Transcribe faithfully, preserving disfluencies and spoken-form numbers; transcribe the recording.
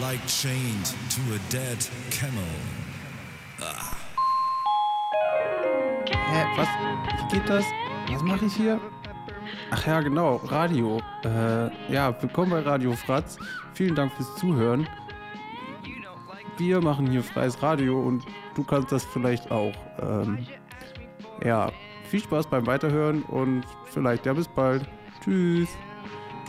like chained to a dead camel. Ah. Hä, was? Wie geht das? Was mache ich hier? Ach ja, genau, Radio. Äh, ja, willkommen bei Radio Fratz. Vielen Dank fürs Zuhören. Wir machen hier freies Radio und du kannst das vielleicht auch. Ähm, ja, viel Spaß beim Weiterhören und vielleicht ja bis bald. Tschüss.